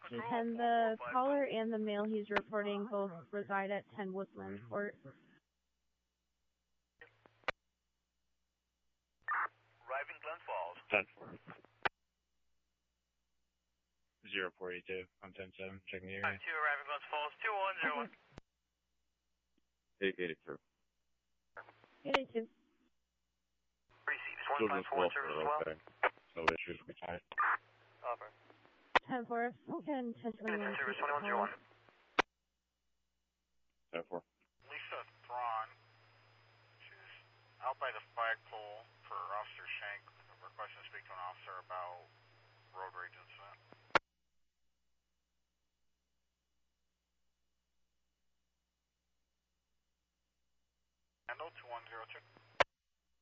10, the caller and the male he's reporting both reside at 10 Woodland Court. Arriving Glen Falls. 10-4. 042 on 10-7, checking the area. 5-2, arriving Glen Falls, 2101. 882. 882. Receives Children's 154 service as well. okay. No issues with that. Over. 10-4, and 10-21. Service 2101. 10-4. Lisa Thrawn, she's out by the flagpole for Officer Shank, requesting to speak to an officer about road rage incident. Handle 2102.